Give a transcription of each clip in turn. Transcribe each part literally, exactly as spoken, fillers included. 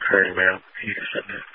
thirty, ma'am. You can send it.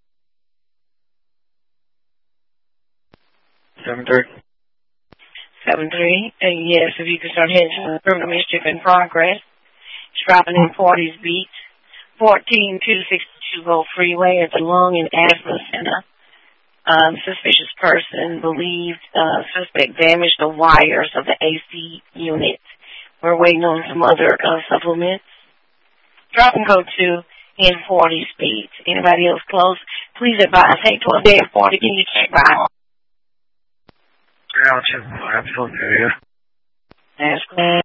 seven three. seven three. Uh, yes, if you can start heading to criminal mischief in progress. It's dropping in forties beats. fourteen two sixty-two Gold Freeway at the Lung and Asthma Center. Um, suspicious person believed uh, suspect damaged the wires of the A C unit. We're waiting on some other uh, supplements. Dropping code two in forty speeds. Anybody else close? Please advise. Take twelve day forty. Can you check by? Yeah, I'll check my absolute area. That's clear.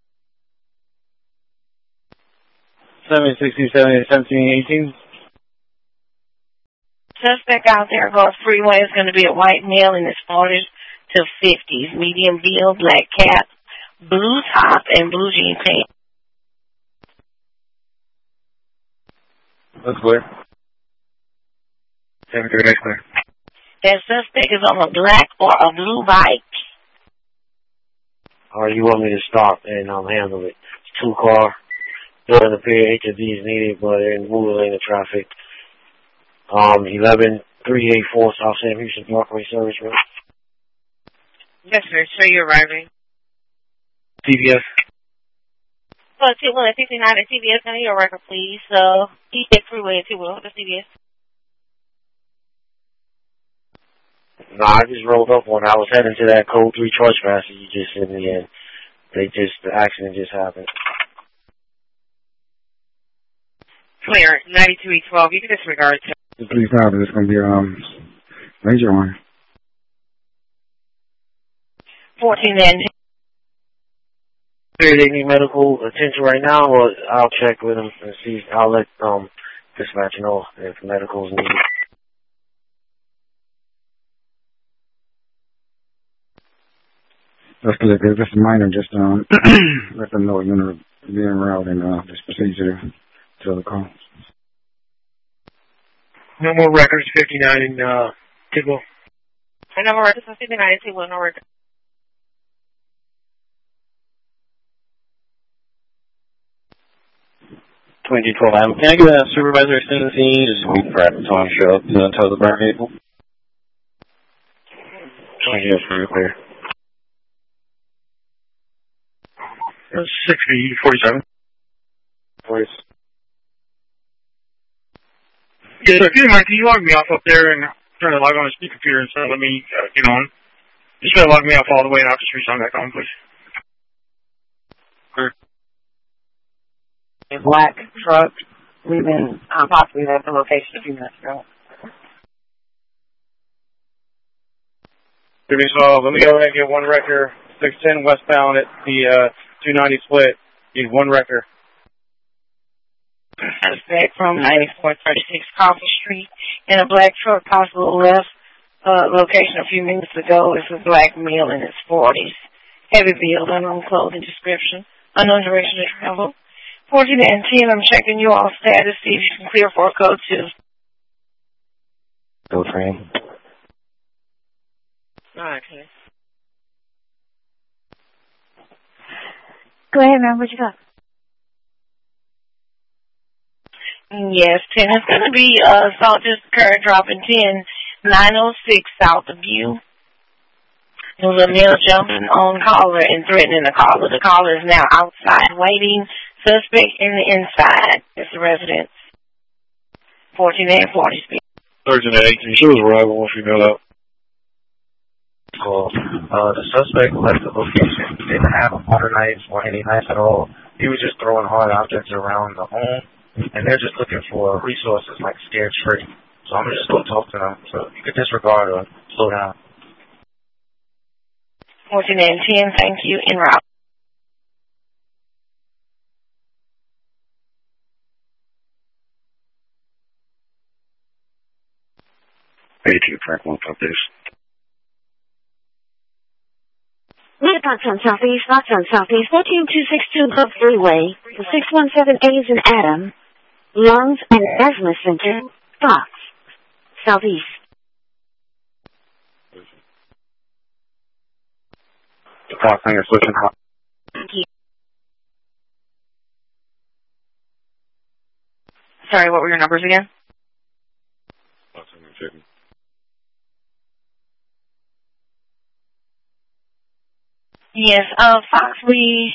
seven sixty, seventy, seventeen, eighteen. Suspect out there, Gulf Freeway, is going to be a white male in his forties to fifties. Medium build, black cap, blue top, and blue jean pants. Looks clear. seven three, that's clear. That suspect is on a black or a blue bike. Or you want me to stop and um, handle it? It's two car. Doesn't appear H O D is needed, but they're in moving lane of traffic. Um, eleven three eighty-four South Sam Houston Parkway Service Road. Yes, sir. So you're arriving. T V S. Well, two one fifty-nine at T V S. Now your record, please. So, East Tech Freeway at two one at T V S. No, I just rolled up on it. I was heading to that code three choice passage you just sent me in. They just, the accident just happened. Clear, ninety-two E twelve. You can disregard. three five, it's going to be a um, major one. fourteen and They need medical attention right now, or I'll check with them and see. I'll let um dispatch know if medical is needed. That's good. It's just a minor, just um, let them know you're going to be en route and uh, just proceed to, to the call. No more records, fifty-nine in uh, Tidwell. no more records, fifty-nine in Tidwell, no records. twenty twelve Am. Can I get a supervisor extended scene? Just wait for Tony to show up to tow the burn vehicle. twenty is pretty clear. sixty, forty-seven. Please. Yeah, so if you don't mind, can you log me off up there and try to log on to the computer and let me uh, get on? Just try to log me off all the way and I'll just resign back on, please. Sure. A black truck leaving uh, possibly at the location a few minutes ago. So let me go ahead and get one wrecker, six ten westbound at the uh, two ninety split. Need one wrecker. Suspect from ninety-four thirty-six Coffee Street in a black truck, possible left uh, location a few minutes ago. Is a black male in his forties. Heavy build, unknown clothing description, unknown duration of travel. fourteen and ten, I'm checking you all status, see if you can clear for code two. Go train. Okay. Go ahead, ma'am. What you got? Yes, ten is going to be uh, assault just occurred, dropping ten, nine oh six South of you. There was a male jumping on caller and threatening the caller. The caller is now outside waiting. Suspect in the inside. It's the residence. fourteen and forty speed. Sergeant at eighteen, she was arrival if you know that. Cool. Uh, the suspect left the location. He didn't have a water knife or any knife at all. He was just throwing hard objects around the home, and they're just looking for resources like scared straight. So I'm just going to talk to them. So you could disregard or slow down. fourteen and ten, thank you. En route. eighteen, track one, top this. Northbound on Southeast, northbound Southeast, fourteen two sixty-two Gulf Freeway, the six one seven A is in Adam, Lungs and Asthma Center, Fox, Southeast. The Fox hanger switching hot. Thank you. Sorry, what were your numbers again? chicken. Yes, uh, Fox, we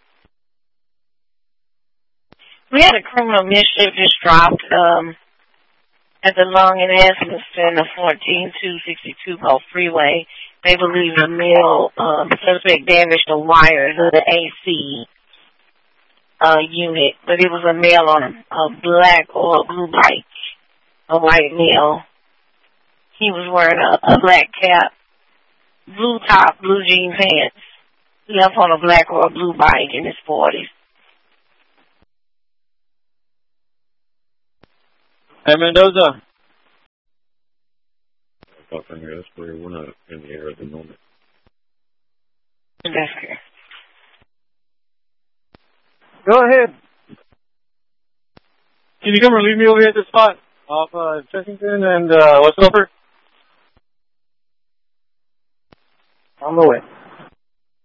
we had a criminal mischief just dropped um, at the Long and Asmussen, the fourteen two sixty-two Gulf Freeway. They believe the male um, suspect damaged the wires of the A C uh, unit, but it was a male on a, a black or a blue bike, a white male. He was wearing a, a black cap, blue top, blue jean pants. Left on a black or a blue bike in his forties. Hey, Mendoza. That's where we're not in the air at the moment. That's good. Go ahead. Can you come relieve me over here at the spot off uh, Chessington and uh, West Gopher? On the way.